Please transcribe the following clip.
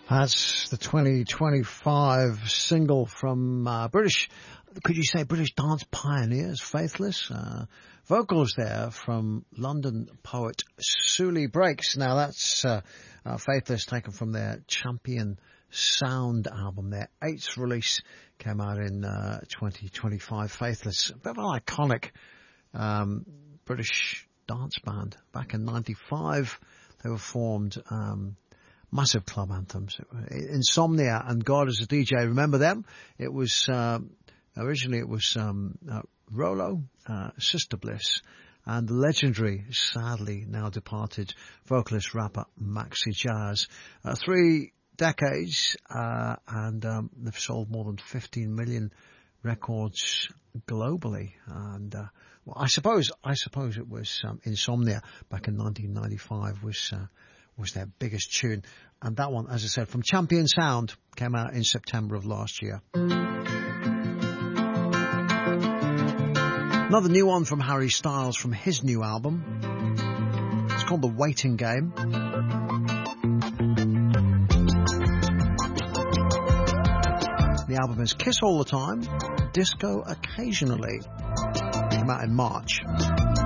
That's the 2025 single from British dance pioneers, Faithless. Vocals there from London poet Suli Breaks. Now that's Faithless, taken from their Champion Sound album. Their 8th release came out in 2025. Faithless, a bit of an iconic British dance band. Back in 95, they were formed. Massive club anthems. Insomnia and God is a DJ. Remember them? It was originally Rolo, Sister Bliss, and the legendary, sadly now departed vocalist rapper Maxi Jazz. 3 decades, and they've sold more than 15 million records globally. And well, I suppose it was Insomnia back in 1995 was their biggest tune. And that one, as I said, from Champion Sound, came out in September of last year. Another new one from Harry Styles from his new album. It's called The Waiting Game. The album is Kiss All the Time, Disco Occasionally. Came out in March.